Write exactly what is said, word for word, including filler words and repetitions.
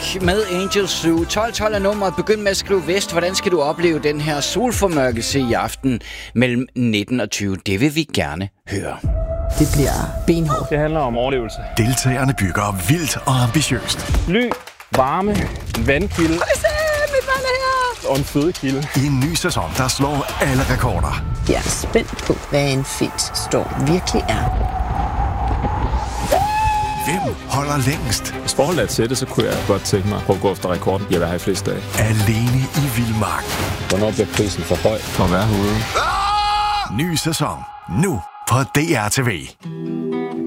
med Angel Zoo. tolv tolv er nummeret. Begynd med at skrive vest. Hvordan skal du opleve den her solformørkelse i aften mellem nitten og tyve? Det vil vi gerne høre. Det bliver benhårdt. Det handler om overlevelse. Deltagerne bygger vildt og ambitiøst. Ly, varme, vandkilde og en fødekilde. I en ny sæson, der slår alle rekorder. Jeg er spændt på, hvad en fedtstorm virkelig er. Hvem holder længst? Hvis forholdet er til det, så kunne jeg godt tænke mig at gå efter rekorden. Jeg vil have flest dage. Alene i vildmark. Hvornår bliver prisen for høj for at være herude? Ny sæson. Nu på D R T V.